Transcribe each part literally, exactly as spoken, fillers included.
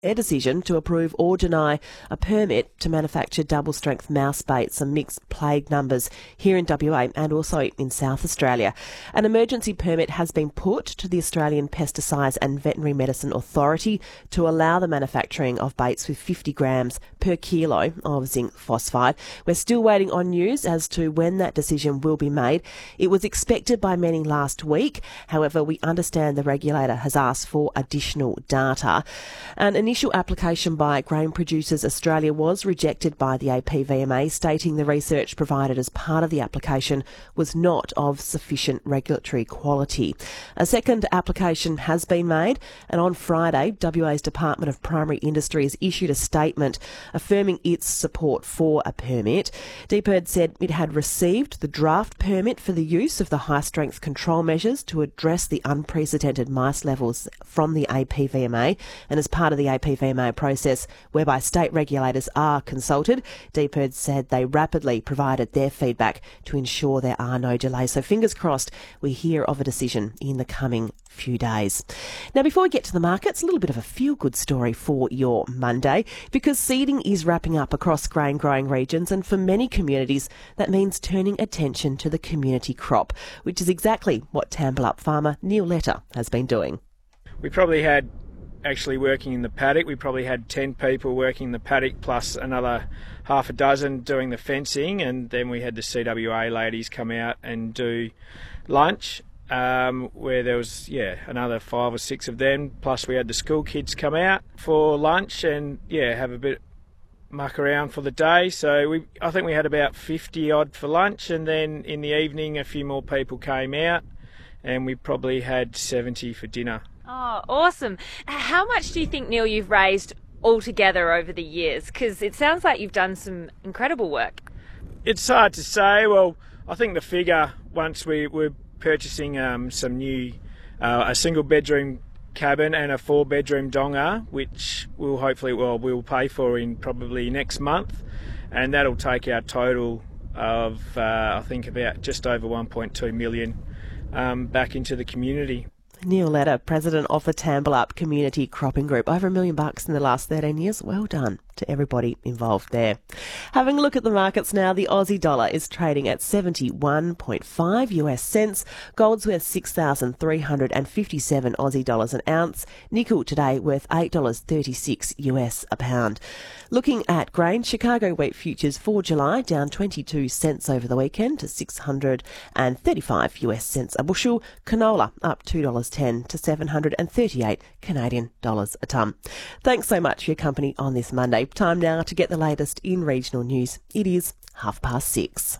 their decision to approve or deny a permit to manufacture double-strength mouse baits and mixed plague numbers here in W A and also in South Australia. An emergency permit has been put to the Australian Pesticides and Veterinary Medicine Authority to allow the manufacturing of baits with fifty grams per kilo of zinc phosphide. We're still waiting on news as to when that decision will be made. It was expected by many last week. However, we understand the regulator has asked for additional data. An initial application by Grain Producers Australia was rejected by the A P V M A, stating the research provided as part of the application was not of sufficient regulatory quality. A second application has been made, and on Friday, W A's Department of Primary Industries issued a statement affirming its support for a permit. D P I R D said it had received the draft permit for the use of the high-strength control measures to address the unprecedented mice levels from the A P V M A, and as part of the A P V M A process whereby state regulators are consulted, D P I R D said they rapidly provided their feedback to ensure there are no delays. So fingers crossed we hear of a decision in the coming few days. Now, before we get to the markets, a little bit of a feel-good story for your Monday, because seeding is wrapping up across grain growing regions, and for many communities that means turning attention to the community crop, which is exactly what Tambalup farmer Neil Letter has been doing. We probably had actually working in the paddock, we probably had ten people working in the paddock plus another half a dozen doing the fencing, and then we had the C W A ladies come out and do lunch, um, where there was yeah another five or six of them, plus we had the school kids come out for lunch and yeah have a bit muck around for the day. So we I think we had about fifty odd for lunch, and then in the evening a few more people came out, and we probably had seventy for dinner. Oh, awesome. How much do you think, Neil, you've raised altogether over the years? Because it sounds like you've done some incredible work. It's hard to say. Well, I think the figure, once we were purchasing um, some new, uh, a single bedroom cabin and a four bedroom donga, which we'll hopefully, well, we'll pay for in probably next month. And that'll take our total of, uh, I think, about just over one point two million um, back into the community. Neil Letter, president of the Tambalup Community Cropping Group. Over a million bucks in the last thirteen years. Well done to everybody involved there. Having a look at the markets now, the Aussie dollar is trading at seventy-one point five U S cents. Gold's worth six thousand three hundred fifty-seven Aussie dollars an ounce. Nickel today worth eight dollars thirty-six U S a pound. Looking at grain, Chicago wheat futures for July down twenty-two cents over the weekend to six hundred thirty-five U S cents a bushel. Canola up two dollars ten to seven hundred thirty-eight Canadian dollars a tonne. Thanks so much for your company on this Monday. Time now to get the latest in regional news. It is half past six.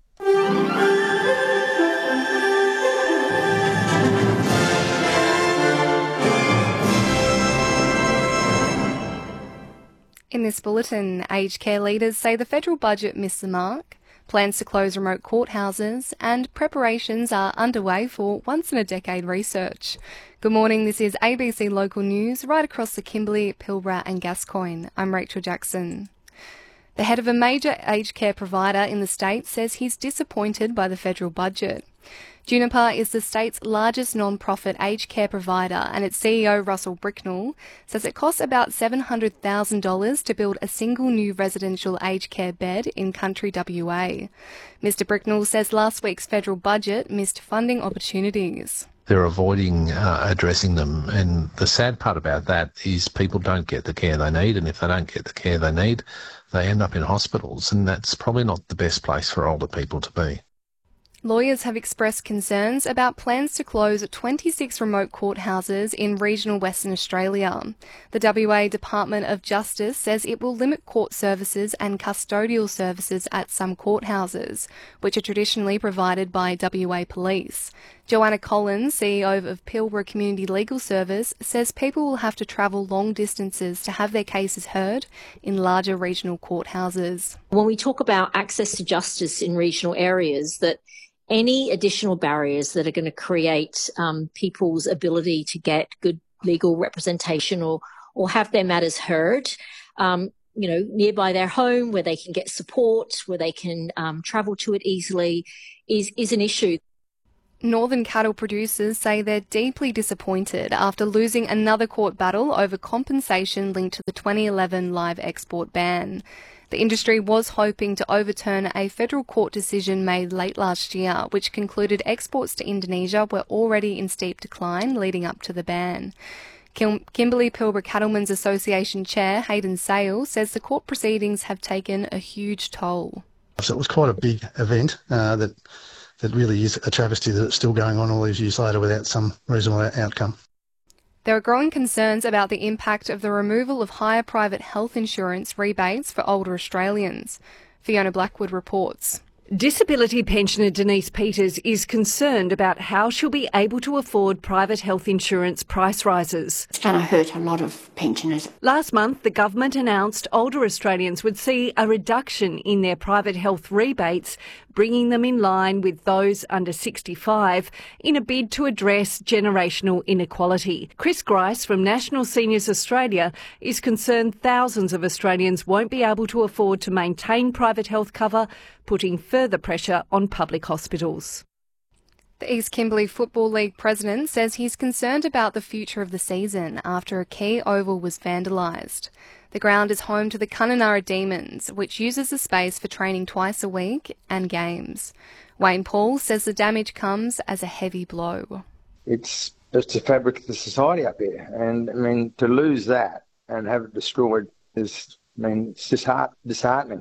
In this bulletin, aged care leaders say the federal budget missed the mark, plans to close remote courthouses, and preparations are underway for once-in-a-decade research. Good morning, this is A B C Local News right across the Kimberley, Pilbara and Gascoyne. I'm Rachel Jackson. The head of a major aged care provider in the state says he's disappointed by the federal budget. Juniper is the state's largest non-profit aged care provider, and its C E O, Russell Bricknell, says it costs about seven hundred thousand dollars to build a single new residential aged care bed in country W A. Mister Bricknell says last week's federal budget missed funding opportunities. They're avoiding uh, addressing them, and the sad part about that is people don't get the care they need, and if they don't get the care they need, they end up in hospitals, and that's probably not the best place for older people to be. Lawyers have expressed concerns about plans to close twenty-six remote courthouses in regional Western Australia. The W A Department of Justice says it will limit court services and custodial services at some courthouses, which are traditionally provided by W A Police. Joanna Collins, C E O of Pilbara Community Legal Service, says people will have to travel long distances to have their cases heard in larger regional courthouses. When we talk about access to justice in regional areas, that any additional barriers that are going to create um, people's ability to get good legal representation or or have their matters heard, um, you know, nearby their home, where they can get support, where they can um, travel to it easily, is is an issue. Northern cattle producers say they're deeply disappointed after losing another court battle over compensation linked to the twenty eleven live export ban. The industry was hoping to overturn a federal court decision made late last year, which concluded exports to Indonesia were already in steep decline leading up to the ban. Kim- Kimberley Pilbara Cattlemen's Association Chair Hayden Sale says the court proceedings have taken a huge toll. So it was quite a big event uh, that that really is a travesty that it's still going on all these years later without some reasonable outcome. There are growing concerns about the impact of the removal of higher private health insurance rebates for older Australians. Fiona Blackwood reports. Disability pensioner Denise Peters is concerned about how she'll be able to afford private health insurance price rises. It's going to hurt a lot of pensioners. Last month, the government announced older Australians would see a reduction in their private health rebates, bringing them in line with those under sixty-five in a bid to address generational inequality. Chris Grice from National Seniors Australia is concerned thousands of Australians won't be able to afford to maintain private health cover, putting further pressure on public hospitals. The East Kimberley Football League president says he's concerned about the future of the season after a key oval was vandalised. The ground is home to the Kununurra Demons, which uses the space for training twice a week and games. Wayne Paul says the damage comes as a heavy blow. It's it's the fabric of the society up here, and I mean to lose that and have it destroyed is, I mean, it's just heart, disheartening.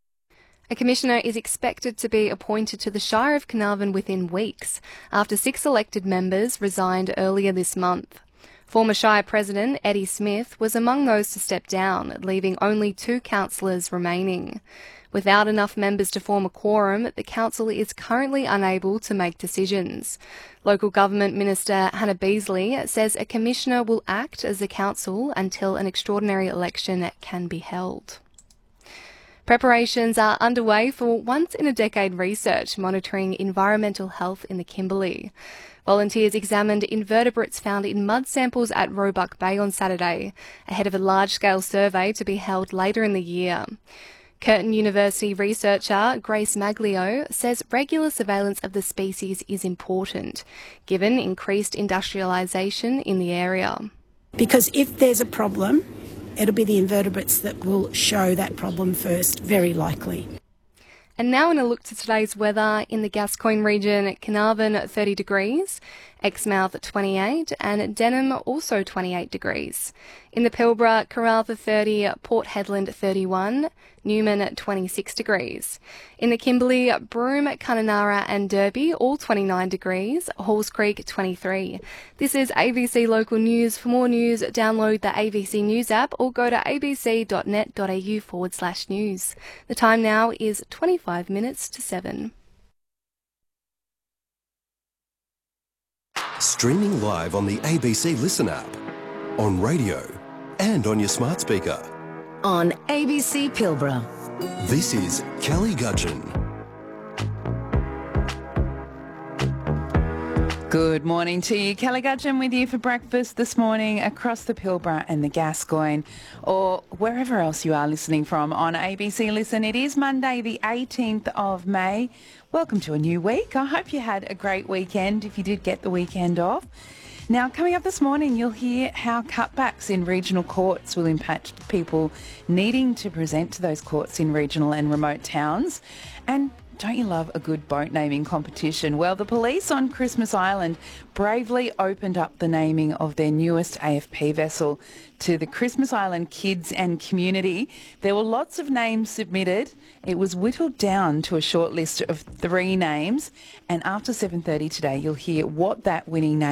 A commissioner is expected to be appointed to the Shire of Carnarvon within weeks after six elected members resigned earlier this month. Former Shire President Eddie Smith was among those to step down, leaving only two councillors remaining. Without enough members to form a quorum, the council is currently unable to make decisions. Local Government Minister Hannah Beasley says a commissioner will act as the council until an extraordinary election can be held. Preparations are underway for once-in-a-decade research monitoring environmental health in the Kimberley. Volunteers examined invertebrates found in mud samples at Roebuck Bay on Saturday, ahead of a large-scale survey to be held later in the year. Curtin University researcher Grace Maglio says regular surveillance of the species is important, given increased industrialisation in the area. Because if there's a problem, it'll be the invertebrates that will show that problem first, very likely. And now in a look to today's weather in the Gascoyne region, Carnarvon thirty degrees, Exmouth twenty-eight and Denham also twenty-eight degrees. In the Pilbara, Karratha thirty, Port Hedland thirty-one, Newman twenty-six degrees. In the Kimberley, Broome, Kununurra and Derby all twenty-nine degrees, Halls Creek twenty-three. This is A B C Local News. For more news, download the A B C News app or go to abc.net.au forward slash news. The time now is twenty-five minutes to seven. Streaming live on the A B C Listen app, on radio and on your smart speaker. On A B C Pilbara. This is Kelly Gudgeon. Good morning to you. Kelly Gudgeon with you for breakfast this morning across the Pilbara and the Gascoyne, or wherever else you are listening from on A B C Listen. It is Monday the eighteenth of May. Welcome to a new week. I hope you had a great weekend if you did get the weekend off. Now, coming up this morning, you'll hear how cutbacks in regional courts will impact people needing to present to those courts in regional and remote towns. And don't you love a good boat naming competition? Well, the police on Christmas Island bravely opened up the naming of their newest A F P vessel to the Christmas Island kids and community. There were lots of names submitted. It was whittled down to a short list of three names. And after seven thirty today, you'll hear what that winning name